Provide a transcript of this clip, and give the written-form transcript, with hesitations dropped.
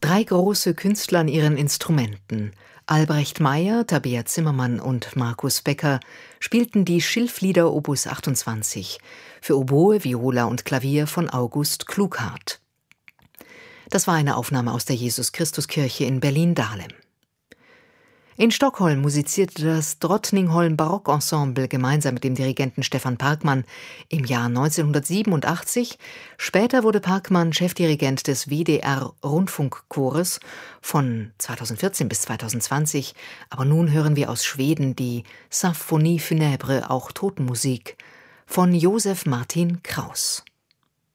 Drei große Künstler an ihren Instrumenten, Albrecht Meyer, Tabea Zimmermann und Markus Becker, spielten die Schilflieder Opus 28 für Oboe, Viola und Klavier von August Klughardt. Das war eine Aufnahme aus der Jesus-Christus-Kirche in Berlin-Dahlem. In Stockholm musizierte das Drottningholm Barockensemble gemeinsam mit dem Dirigenten Stefan Parkmann im Jahr 1987. Später wurde Parkmann Chefdirigent des WDR Rundfunkchores von 2014 bis 2020. Aber nun hören wir aus Schweden die Symphonie funèbre, auch Totenmusik, von Josef Martin Kraus.